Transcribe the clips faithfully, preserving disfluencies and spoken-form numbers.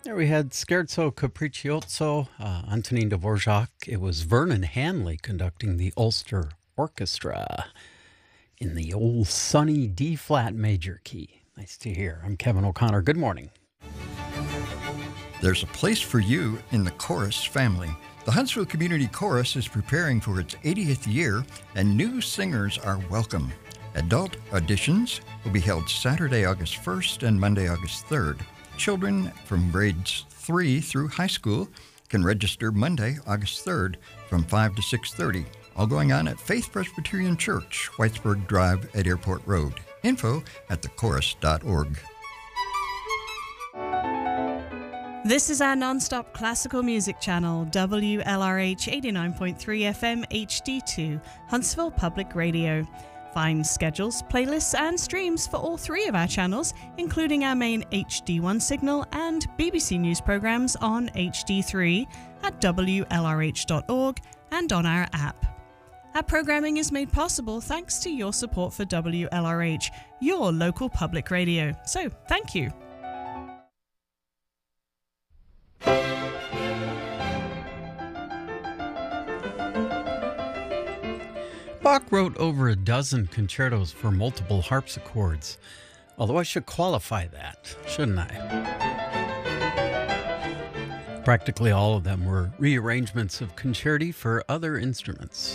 There we had Scherzo Capriccioso, uh, Antonin Dvorak. It was Vernon Hanley conducting the Ulster Orchestra in the old sunny D-flat major key. Nice to hear. I'm Kevin O'Connor. Good morning. There's a place for you in the chorus family. The Huntsville Community Chorus is preparing for its eightieth year, and new singers are welcome. Adult auditions will be held Saturday, August first and Monday, August third. Children from grades three through high school can register Monday, August third from five to six thirty. All going on at Faith Presbyterian Church, Whitesburg Drive at Airport Road. Info at the chorus dot org. This is our non-stop classical music channel, W L R H eighty-nine point three F M H D two, Huntsville Public Radio. Find schedules, playlists and streams for all three of our channels, including our main H D one signal and B B C News programmes on H D three at W L R H dot org and on our app. Our programming is made possible thanks to your support for W L R H, your local public radio. So, thank you. Bach wrote over a dozen concertos for multiple harpsichords, although I should qualify that, shouldn't I? Practically all of them were rearrangements of concerti for other instruments.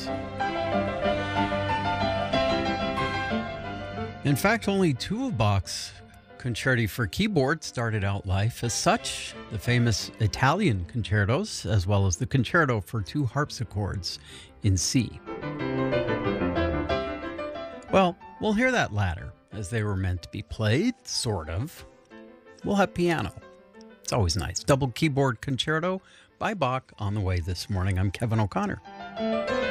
In fact, only two of Bach's concerti for keyboard started out life as such, the famous Italian concertos, as well as the concerto for two harpsichords in C. Well, we'll hear that latter, as they were meant to be played, sort of. We'll have piano. It's always nice. Double keyboard concerto by Bach on the way this morning. I'm Kevin O'Connor.